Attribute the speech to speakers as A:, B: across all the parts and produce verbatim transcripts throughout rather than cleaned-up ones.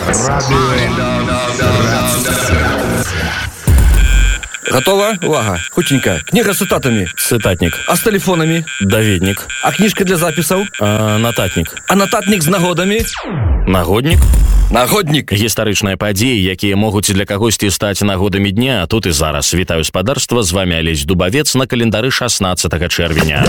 A: Готова? Увага. Хутенько. Книга с цитатами.
B: Цитатник.
A: А с телефонами?
B: Даведник.
A: А книжка для записаў?
B: А, нататник.
A: А нататник з нагодамі?
B: Нагодник.
A: Нагодник.
B: Гістарычныя падзеі, якія могуць для кагосьці стаць нагодамі дня, тут і зараз. Вітаю спадарства, з вами Алесь Дубавец на календары шаснаццатага чэрвеня.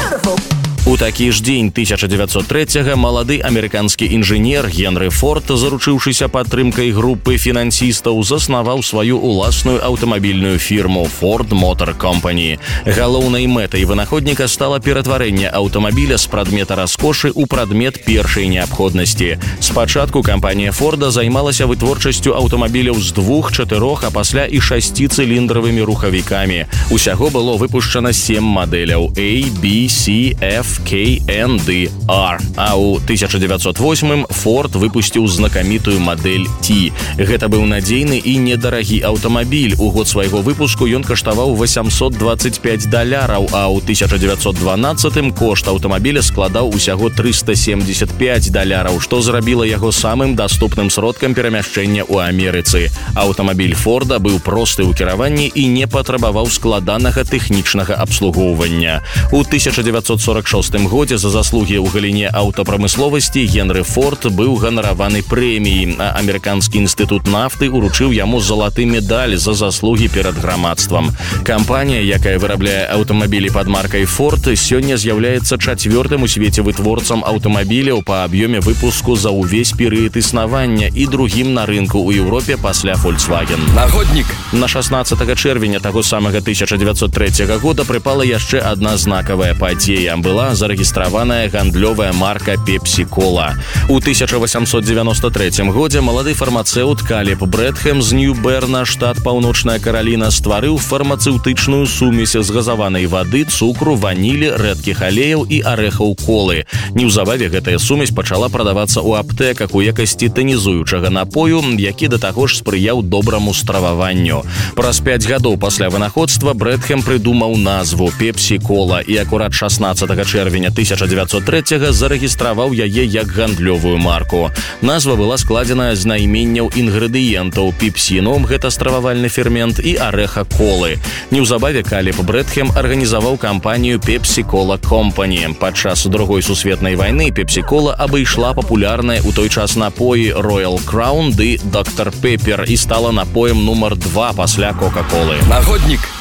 B: У такі ж дзень тысяча дзевяцьсот трэцяга малады амерыканскі інжынер Генры Форд, заручыўшыся падтрымкай групы фінансістаў, заснаваў сваю уласную аўтамабільную фірму Ford Motor Company. Галоўнай мэтай вынаходніка стала ператварэнне аўтамабіля з прадмета раскошы ў прадмет першай неабходнасці. Спачатку кампанія Форда займалася вытворчасцю аўтамабіляў з двух, чатырох, а пасля і шасціцыліндравымі рухавікамі. Усяго было выпушчана сем мадэляў A, B, C, F, K, N, D, R. А ў тысяча дзевяцьсот восьмым Ford выпусціў знакамітую мадэль T. Гэта быў надзейны і недарагі аўтамабіль. У год свайго выпуску ён каштаваў восемьсот двадцать пять даляраў, а ў тысяча дзевяцьсот дванаццатым кошт аўтамабіля складаў усяго триста семьдесят пять даляраў, што зрабіла яго самым даступным сродкам перамяшчэння ў Амерыцы. Аўтамабіль Форда быў просты ў кіраванні і не патрабаваў складанага тэхнічнага абслугоўвання. У тысяча дзевяцьсот сорок шостым годзе за заслугі ў галіне аўтапрамысловасці Генры Форд быў ганараваны прэміяй, а амерыканскі інстытут нафты уручыў яму залаты медаль за заслугі перад грамадствам. Кампанія, якая вырабляе аўтамабілі пад маркай Ford, сёння з'яўляецца чацвёртым у свеце вытворцам аўтамабіляў па аб'ёме выпуску за ўвесь перыяд існавання і другім на рынку ў Еўропе пасля Volkswagen.
A: Нагодник.
B: На шаснаццатага чэрвеня таго самага тысяча дзевяцьсот трэцяга года прыпала яшчэ адна знакавая падзея. Была зарэгістраваная гандлёвая марка Pepsi-Cola. У тысяча восемьсот девяносто третьем годзе малады фармацэўт Калеб Брэдхэм з Нью-Берна, штат Паўночная Караліна, стварыў фармацэўтычную сумесь з газаванай вады, цукру, ванілі, рэдкіх алеяў і арэхаў колы. Неўзабаве гэтая сумесь пачала прадавацца ў аптэках у якасці танізуючага напою, які да таго ж спрыяў добраму страваванню. Праз пяць гадоў пасля вынаходства Брэдхэм прыдумаў назву Pepsi-Cola і акурат шаснаццатага чэрвеня тысяча дзевяцьсот трэцяга зарэгістраваў яе як гандлёвую марку. Назва была складзеная з найменняў інгрэдыентаў: пепсіном, гэта стрававальны фермент, і арэха колы. Неўзабаве Калеб Брэдхэм арганізаваў кампанію Pepsi-Cola Company. Падчас другой сусветнай вайны Pepsi-Cola абышла папулярныя ў той час напоі Royal Crown ды доктор Pepper і стала напоем нумар два пасля Кока-Колы.
A: Нагодник.